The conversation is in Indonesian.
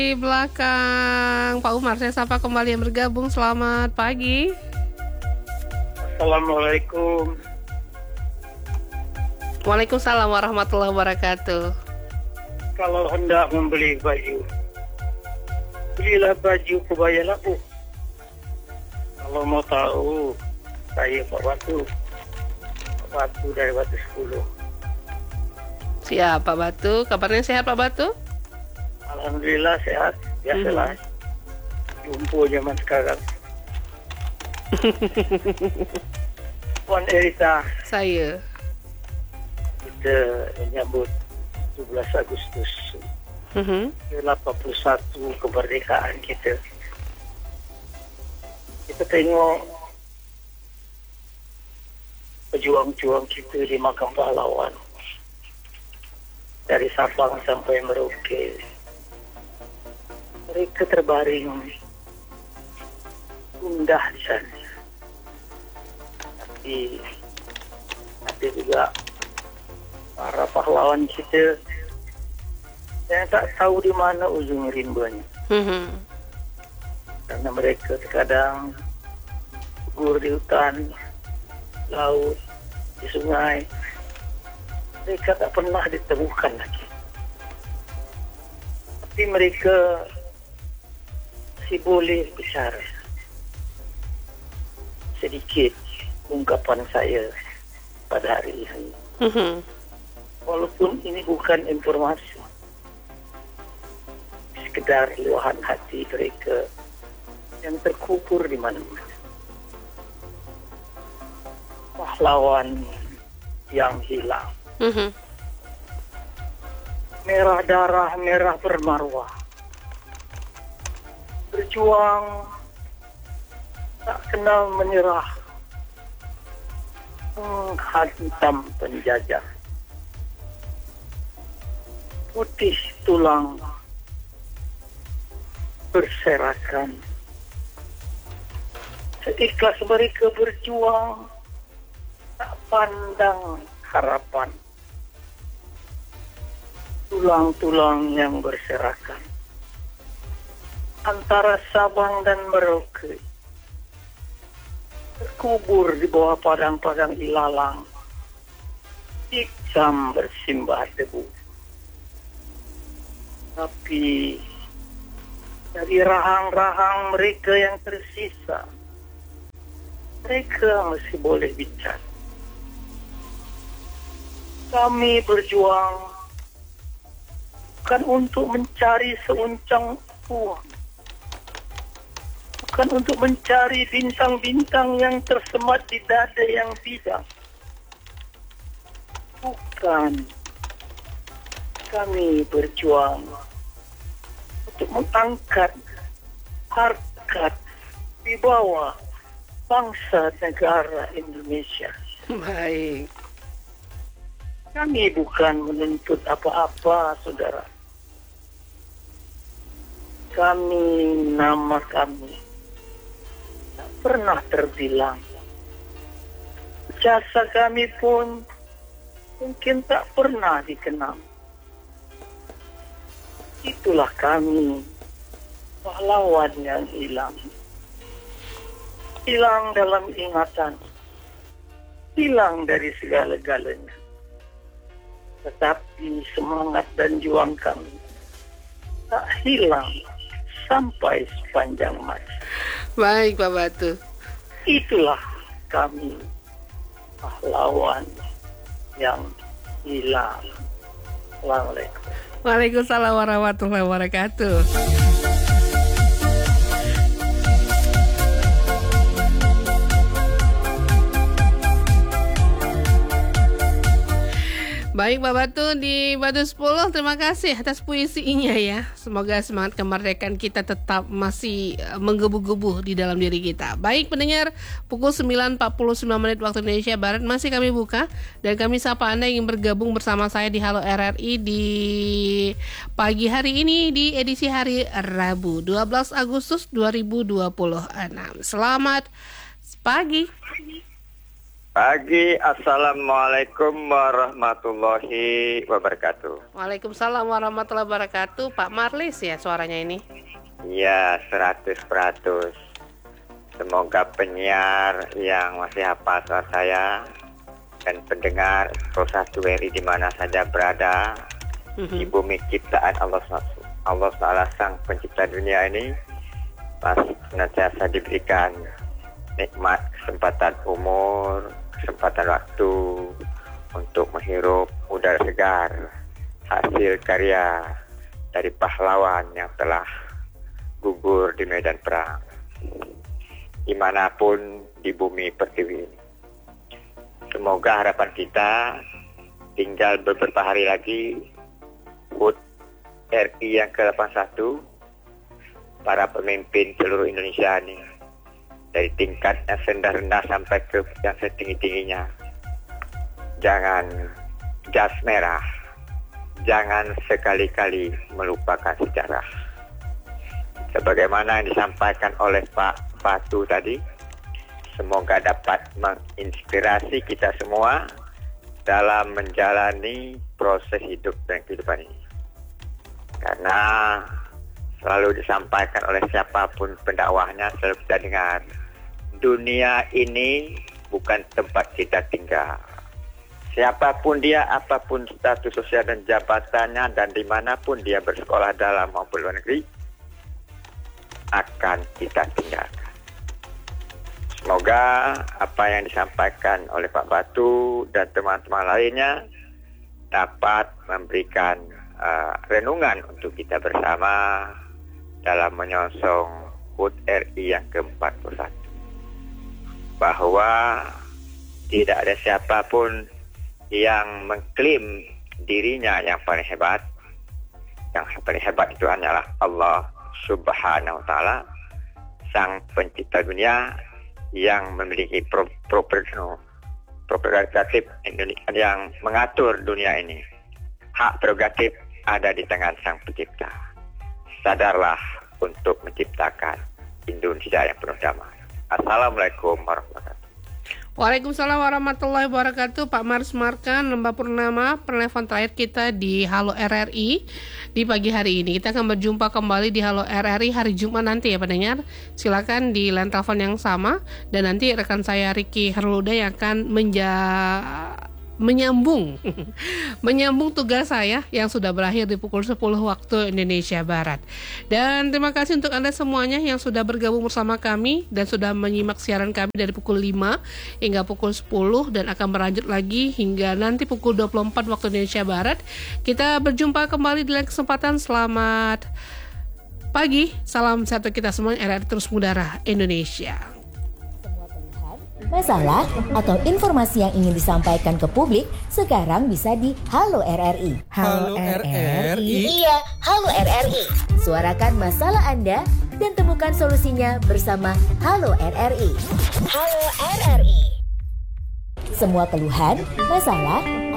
Di belakang Pak Umar, saya sapa kembali yang bergabung. Selamat pagi. Assalamualaikum. Waalaikumsalam warahmatullahi wabarakatuh. Kalau hendak membeli baju, belilah baju kebaya labu. Kalau mau tahu, saya Pak Batu. Pak Batu dari Batu 10. Siap Pak Batu, kabarnya sehat Pak Batu? Alhamdulillah sehat. Biasalah. Jumpa zaman sekarang. Puan Erita, Saya. kita menyambut 17 Agustus ke-81 kemerdekaan kita. Kita tengok pejuang-pejuang kita di makam pahlawan. Dari Sabang sampai Merauke. Mereka terbaring indah di sana. Tapi ada juga para pahlawan kita yang tak tahu di mana ujung rimbunya. Karena mereka terkadang gugur di hutan, laut, di sungai. Mereka tak pernah ditemukan lagi. Tapi mereka masih boleh bicara. Sedikit ungkapan saya pada hari ini. Walaupun ini bukan informasi, sekedar luahan hati mereka yang terkubur di mana-mana. Pahlawan yang hilang. Merah darah, merah bermarwah. Berjuang tak kenal menyerah, menghantam penjajah. Putih tulang berserakan. Seikhlas mereka berjuang, tak pandang harapan. Tulang-tulang yang berserakan antara Sabang dan Merauke terkubur di bawah padang-padang ilalang, ikam bersimbah debu. Tapi dari rahang-rahang mereka yang tersisa, mereka masih boleh bicara. Kami berjuang bukan untuk mencari seuncang uang, bukan untuk mencari bintang-bintang yang tersemat di dada yang bidang. Bukan. Kami berjuang untuk mengangkat harkat di bawah bangsa negara Indonesia. Baik. Kami bukan menuntut apa-apa, saudara. Nama kami tak pernah terbilang. Jasa kami pun mungkin tak pernah dikenal. Itulah kami, pahlawan yang hilang. Hilang dalam ingatan. Hilang dari segala-galanya. Tetapi semangat dan juang kami tak hilang sampai sepanjang masa. Baik Pak Batu. Itulah kami, pahlawan yang hilang. Assalamualaikum. Waalaikumsalam warahmatullahi wabarakatuh. Baik Pak Batu di Batu 10, terima kasih atas puisinya ya. Semoga semangat kemerdekaan kita tetap masih menggebu-gebu di dalam diri kita. Baik pendengar, pukul 9.49 waktu Indonesia Barat masih kami buka. Dan kami sapa Anda yang bergabung bersama saya di Halo RRI di pagi hari ini di edisi hari Rabu 12 Agustus 2026. Selamat pagi. Pagi, Assalamualaikum warahmatullahi wabarakatuh. Waalaikumsalam warahmatullahi wabarakatuh. Pak Marlis ya suaranya ini? Ya, 100%. Semoga penyiar yang masih hafal suara saya dan pendengar Pro 1 WRI di mana saja berada di bumi ciptaan Allah SWT, Sang Pencipta dunia ini, masih senantiasa diberikan nikmat kesempatan umur, kesempatan waktu untuk menghirup udara segar, hasil karya dari pahlawan yang telah gugur di medan perang, dimanapun di bumi pertiwi ini. Semoga harapan kita tinggal beberapa hari lagi HUT RI yang ke-81, para pemimpin seluruh Indonesia ini, dari tingkat yang rendah-rendah sampai ke yang setinggi-tingginya, jangan jas merah, jangan sekali-kali melupakan sejarah. Sebagaimana yang disampaikan oleh Pak Batu tadi, semoga dapat menginspirasi kita semua dalam menjalani proses hidup dan kehidupan ini. Karena selalu disampaikan oleh siapapun pendakwahnya, selalu kita dengar, dunia ini bukan tempat kita tinggal. Siapapun dia, apapun status sosial dan jabatannya, dan dimanapun dia bersekolah dalam maupun luar negeri, akan kita tinggalkan. Semoga apa yang disampaikan oleh Pak Batu dan teman-teman lainnya dapat memberikan renungan untuk kita bersama dalam menyongsong HUT RI yang ke-41. Bahwa tidak ada siapapun yang mengklaim dirinya yang paling hebat. Yang paling hebat itu hanyalah Allah Subhanahu wa Ta'ala, Sang Pencipta dunia, yang memiliki prerogatif yang mengatur dunia ini. Hak prerogatif ada di tangan Sang Pencipta. Sadarlah untuk menciptakan Indonesia yang penuh damai. Assalamualaikum warahmatullahi wabarakatuh. Waalaikumsalam warahmatullahi wabarakatuh. Pak Mars Markan, Lembah Purnama, penelpon terakhir kita di Halo RRI di pagi hari ini. Kita akan berjumpa kembali di Halo RRI hari Jumat nanti ya pendengar. Silakan di line telepon yang sama, dan nanti rekan saya Ricky Herluda yang akan menyambung tugas saya yang sudah berakhir di pukul 10 waktu Indonesia Barat. Dan terima kasih untuk Anda semuanya yang sudah bergabung bersama kami dan sudah menyimak siaran kami dari pukul 5 hingga pukul 10 dan akan berlanjut lagi hingga nanti pukul 24 waktu Indonesia Barat. Kita berjumpa kembali di lain kesempatan. Selamat pagi, salam satu kita semua, RRI terus mengudara Indonesia. Masalah atau informasi yang ingin disampaikan ke publik sekarang bisa di Halo RRI. Halo RRI. Iya, Halo RRI. Suarakan masalah Anda dan temukan solusinya bersama Halo RRI. Halo RRI. Semua keluhan, masalah,